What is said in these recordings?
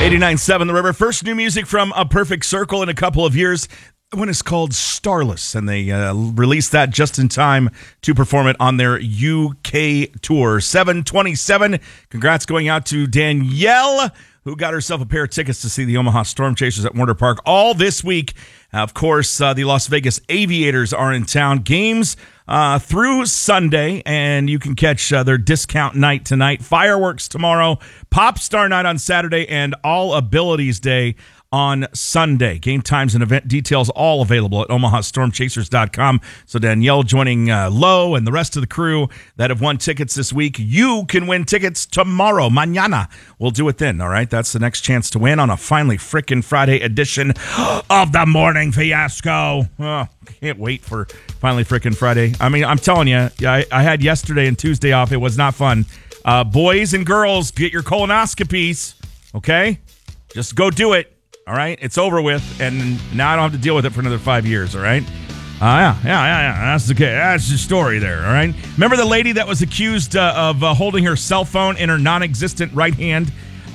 89.7 The River. First new music from A Perfect Circle in a couple of years. One is called Starless, and they released that just in time to perform it on their UK tour. 727. Congrats going out to Danielle, who got herself a pair of tickets to see the Omaha Storm Chasers at Warner Park all this week. Of course, the Las Vegas Aviators are in town. Games through Sunday, and you can catch their discount night tonight. Fireworks tomorrow, Pop Star Night on Saturday, and All Abilities Day on Sunday. Game times and event details all available at OmahaStormChasers.com. So Danielle joining Lowe and the rest of the crew that have won tickets this week. You can win tickets tomorrow. Mañana. We'll do it then, all right? That's the next chance to win on a Finally Frickin' Friday edition of the Morning Fiasco. Oh, can't wait for Finally Frickin' Friday. I mean, I'm telling you, I had yesterday and Tuesday off. It was not fun. Boys and girls, get your colonoscopies, okay? Just go do it. All right, it's over with, and now I don't have to deal with it for another 5 years. All right, yeah. That's okay. That's the story there. All right. Remember the lady that was accused of holding her cell phone in her non-existent right hand?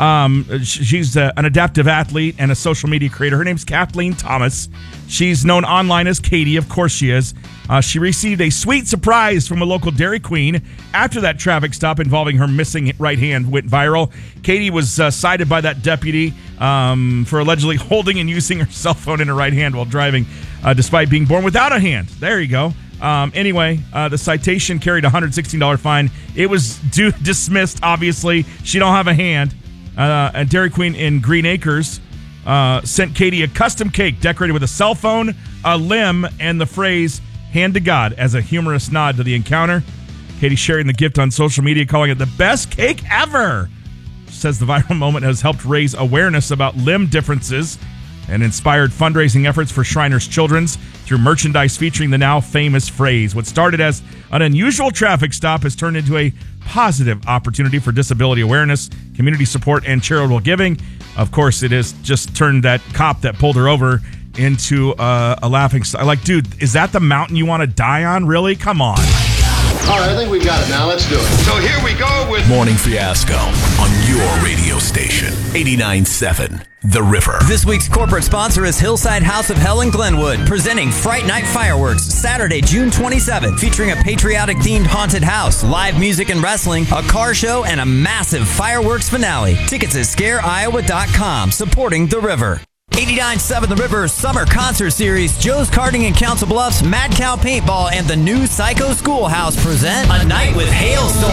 She's an adaptive athlete and a social media creator. Her name's Kathleen Thomas. She's known online as Katie. Of course she is. She received a sweet surprise from a local Dairy Queen after that traffic stop involving her missing right hand went viral. Katie was cited by that deputy for allegedly holding and using her cell phone in her right hand while driving, despite being born without a hand. There you go. Anyway, the citation carried a $116 fine. It was dismissed, obviously. She don't have a hand. And Dairy Queen in Green Acres sent Katie a custom cake decorated with a cell phone, a limb, and the phrase, "Hand to God," as a humorous nod to the encounter. Katie sharing the gift on social media, calling it the best cake ever. She says the viral moment has helped raise awareness about limb differences and inspired fundraising efforts for Shriners Children's through merchandise featuring the now famous phrase. What started as an unusual traffic stop has turned into a positive opportunity for disability awareness, community support, and charitable giving. Of course, it has just turned that cop that pulled her over into a laughing stock. Like, dude, is that the mountain you want to die on? Really? Come on. All right, I think we've got it now. Let's do it. So here we go with Morning Fiasco on your radio station. 89.7 The River. This week's corporate sponsor is Hillside House of Hell in Glenwood, presenting Fright Night Fireworks, Saturday, June 27th, featuring a patriotic-themed haunted house, live music and wrestling, a car show, and a massive fireworks finale. Tickets at ScareIowa.com, supporting The River. 89.7 The River's summer concert series, Joe's Karting in Council Bluffs, Mad Cow Paintball, and the new Psycho Schoolhouse present A Night with Hailstorm.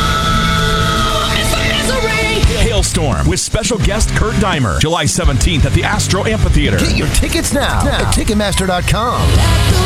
It's the misery! Hailstorm with special guest Kurt Deimer, July 17th at the Astro Amphitheater. Get your tickets now at Ticketmaster.com.